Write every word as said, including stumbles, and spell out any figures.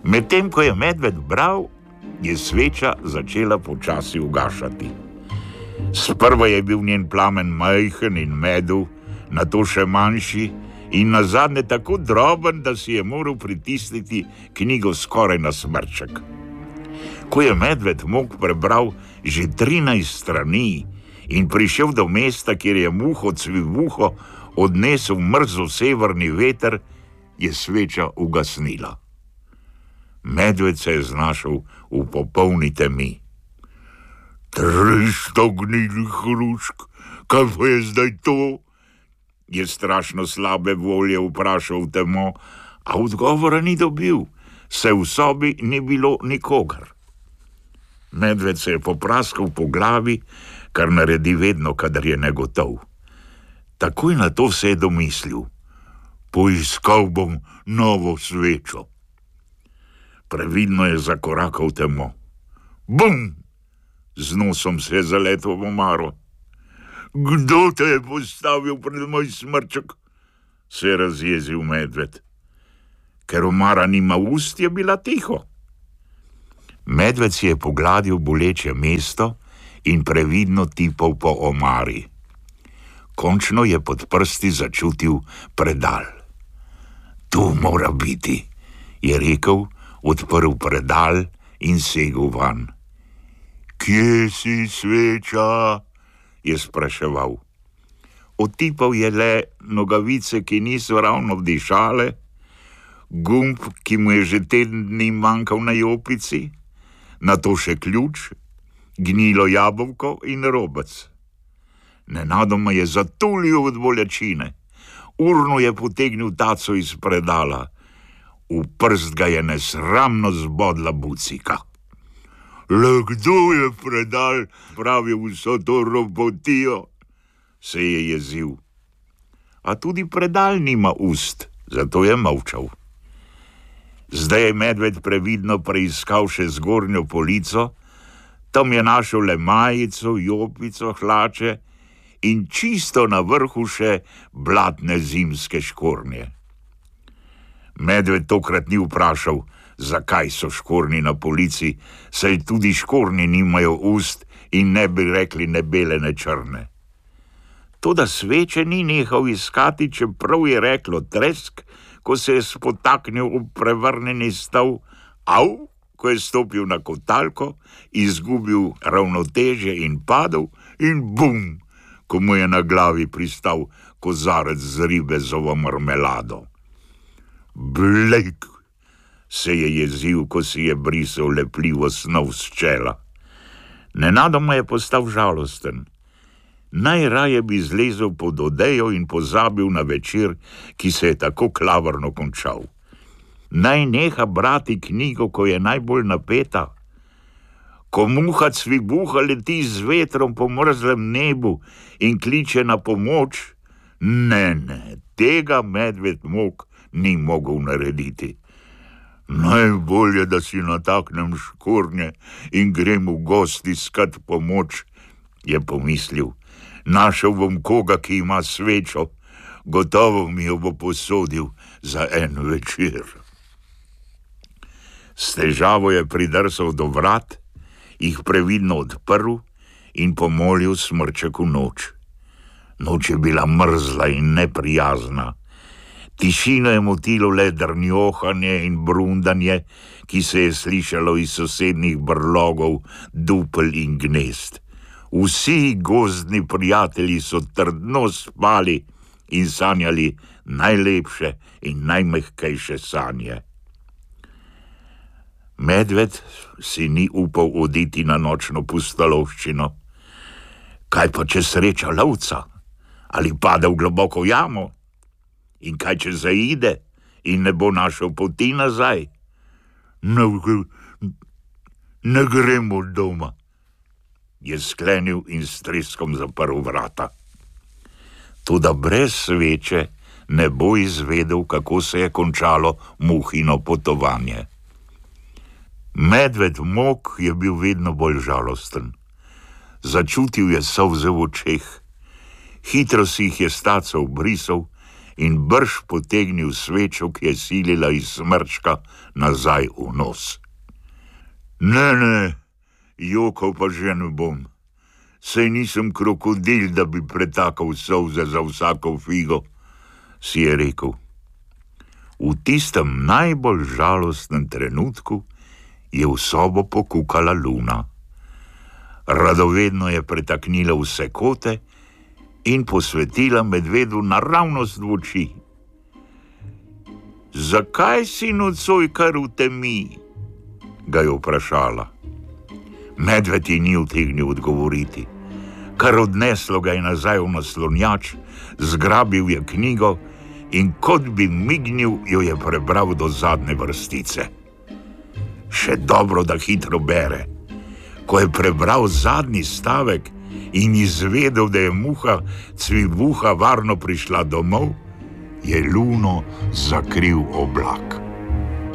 Medtem ko je medved bral, je sveča začela počasi ugašati. Sprva je bil njen plamen majhen in medu, nato še manjši in nazadnje tako droben, da si je moral pritisniti knjigo skoraj na smrček. Ko je medved Mok prebral že trinajst strani in prišel do mesta, kjer je muho cvivuho odnesel mrzel severni veter, je sveča ugasnila. Medved se je znašel v popolni temi. Tristo gnilih hrušk, kaj pa je zdaj to? Je strašno slabe volje vprašal temo, a odgovora ni dobil, saj v sobi ni bilo nikogar. Medved se je popraskal po glavi, kar naredi vedno, kadar je negotov. Takoj na to se je domislil. Poiskal bom novo svečo. Previdno je zakorakal temo. Bum! Z nosom se je zaletel v omaro. Kdo te je postavil pred moj smrček? Se je razjezil medved. Ker omara nima ust, je bila tiho. Medved si je pogladil boleče mesto in previdno tipal po omari. Končno je pod prsti začutil predal. Tu mora biti, je rekel, odprl predal in segel van. Kje si, sveča? Je spraševal. Otipal je le nogavice, ki niso ravno vdišale, gumb, ki mu je že teden dni manjkal na jopici, nato še ključ, gnilo jabolko in robec. Nenadoma je zatulil od bolečine. Urno je potegnil taco iz predala. V prst ga je nesramno zbodla bucika. Le kdo je predal pravil vso to robotijo? Se je jezil. A tudi predal nima ust, zato je molčal. Zdaj je medved previdno preiskal še zgornjo polico, tam je našel le majico, jopico, hlače in čisto na vrhu še blatne zimske škornje. Medved tokrat ni vprašal, zakaj so škornji na polici, saj tudi škornji nimajo ust in ne bi rekli ne bele ne črne. Toda sveče ni nehal iskati, čeprav je reklo tresk, ko se je spotaknil v prevrnjeni stol, au, ko je stopil na kotalko, izgubil ravnotežje in padel in bum, ko mu je na glavi pristal kozarec z ribezovo marmelado. Blejk, se je jezil, ko si je brisal lepljivo snov s čela. Nenadoma je postal žalosten. Najraje bi zlezel pod odejo in pozabil na večer, ki se je tako klavrno končal. Naj neha brati knjigo, ko je najbolj napeta. Ko muha cvibuha leti z vetrom po mrzlem nebu in kliče na pomoč, ne, ne, tega medved Mok ni mogel narediti. Najbolje, da si nataknem škornje in grem v gost iskat pomoč, je pomislil. Našel bom koga, ki ima svečo, gotovo mi jo bo posodil za en večer. S težavo je pridrsal do vrat, jih previdno odprl in pomolil smrček v noč. Noč je bila mrzla in neprijazna. Tišino je motilo le drnjohanje in brundanje, ki se je slišalo iz sosednjih brlogov, dupel in gnezd. Vsi gozdni prijatelji so trdno spali in sanjali najlepše in najmehkejše sanje. Medved si ni upal oditi na nočno pustolovščino. Kaj pa, če sreča lovca? Ali pade v globoko jamo? In kaj, če zaide in ne bo našel poti nazaj? Ne, ne gremo doma, je sklenil in s treskom zaprl vrata. Toda brez sveče ne bo izvedel, kako se je končalo muhino potovanje. Medved Mok je bil vedno bolj žalosten. Začutil je solze v očeh. Hitro si jih je s taco obrisal in brž potegnil svečo, ki je silila iz smrčka nazaj v nos. Ne, ne, jokal pa že ne bom. Sej nisem krokodil, da bi pretakal solze za vsako figo, si je rekel. V tistem najbolj žalostnem trenutku je v sobo pokukala Luna. Radovedno je pretaknila vse kote in posvetila medvedu naravnost v oči. Zakaj si nocoj kar v temi? Ga je vprašala. Medved ji ni utegnil odgovoriti. Kar odneslo ga je nazaj v naslonjač, zgrabil je knjigo in kot bi mignil, jo je prebral do zadnje vrstice. Še dobro, da hitro bere. Ko je prebral zadnji stavek in izvedel, da je muha Cvibuha varno prišla domov, je Luno zakril oblak.